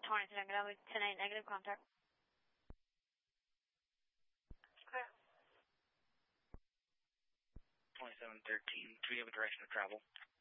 27 negative, 10-8 negative, contact. Clear. 2713, do you have a direction of travel?